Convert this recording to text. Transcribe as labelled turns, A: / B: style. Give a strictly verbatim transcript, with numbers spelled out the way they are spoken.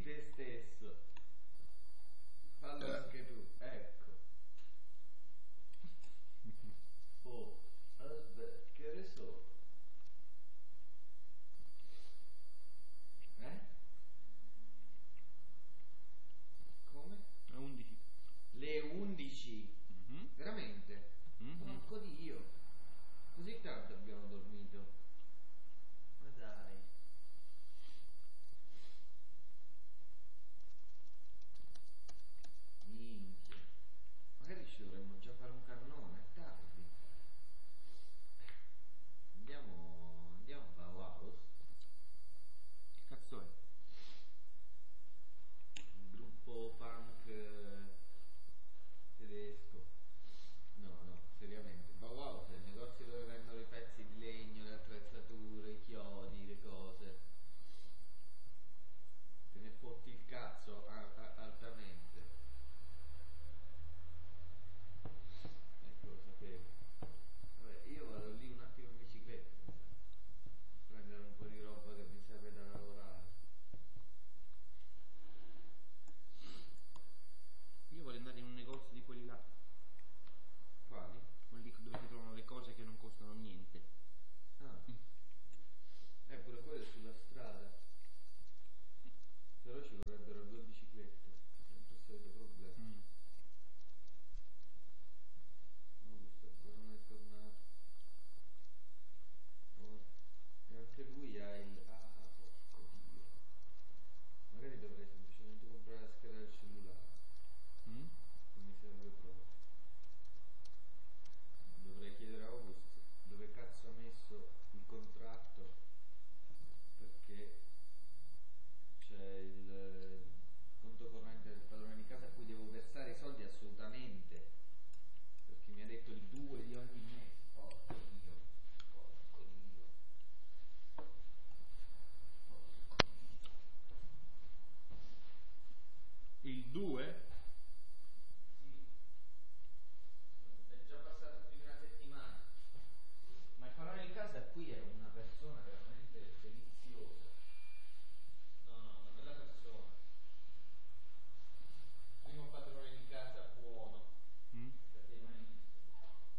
A: te stesso. Fallo eh. anche tu, ecco. Oh, aspetta, che ore sono? Eh? Come?
B: Le undici.
A: Le undici?
B: Mm-hmm.
A: Veramente?
B: Mm-hmm.
A: Porco Dio. Così tanto abbiamo dormito. Ma dai. Minchia. Magari ci dovremmo già fare un cannone, è tardi. Andiamo. Andiamo a Bauhaus.
B: Che cazzo è?
A: Un gruppo punk tedesco. No, no, seriamente. Bauhaus è il negozio dove vendono i pezzi di legno, le attrezzature, i chiodi, le cose. Te ne fotti il cazzo a- a- altamente. Ecco, lo sapevo. Vabbè, io vado lì un attimo in bicicletta, mi sa. Prendere un po' di roba che mi serve da lavorare.
B: Io voglio andare in un negozio di quelli là.
A: Quali?
B: Quelli dove si trovano le cose che non costano niente.
A: Ah.
B: Mm.
A: Eh, pure quello è sulla strada. Però ci vorrebbero due biciclette. Sempre il solito problema.
B: Mm.
A: Augusto ancora non è tornato. Oh. E anche lui ha il... Ah, porco Dio. Magari dovrei semplicemente comprare la scheda del cellulare.
B: Mm?
A: Che mi serve proprio. Dovrei chiedere a August dove cazzo ha messo il contratto, perché c'è il, il conto corrente del padrone di casa a cui devo versare i soldi assolutamente, perché mi ha detto il due di ogni mese. Porco Dio, porco Dio, porco Dio.
B: Il due?